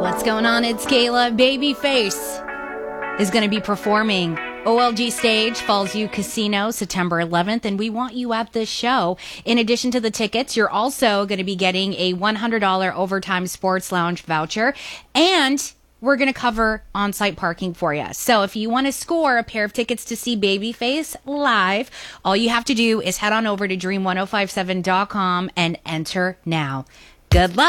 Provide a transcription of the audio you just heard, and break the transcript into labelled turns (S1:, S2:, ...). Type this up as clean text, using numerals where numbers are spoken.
S1: What's going on? It's Kayla. Babyface is going to be performing OLG Stage, Falls View Casino, September 11th, and we want you at this show. In addition to the tickets, you're also going to be getting a $100 Overtime Sports Lounge voucher, and we're going to cover on-site parking for you. So if you want to score a pair of tickets to see Babyface live, all you have to do is head on over to dream1057.com and enter now. Good luck.